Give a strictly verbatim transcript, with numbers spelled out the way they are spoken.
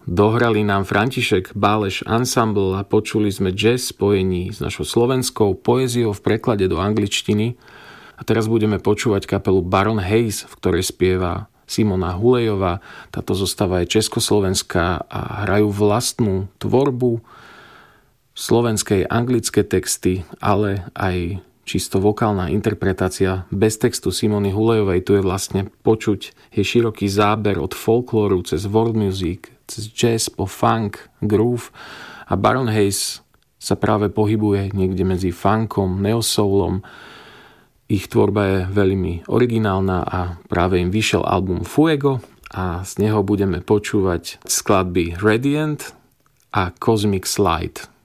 Dohrali nám František Báleš Ensemble a počuli sme jazz spojení s našou slovenskou poéziou v preklade do angličtiny. A teraz budeme počúvať kapelu Baron Hayes, v ktorej spieva Simona Hulejová. Táto zostava je československá a hrajú vlastnú tvorbu, slovenské anglické texty, ale aj čisto vokálna interpretácia bez textu Simony Hulejovej. Tu je vlastne počuť jej široký záber od folklóru cez world music, cez jazz po funk, groove, a Baron Hayes sa práve pohybuje niekde medzi funkom, neosoulom. Ich tvorba je veľmi originálna a práve im vyšiel album Fuego a z neho budeme počúvať skladby Radiant a Cosmic Slide.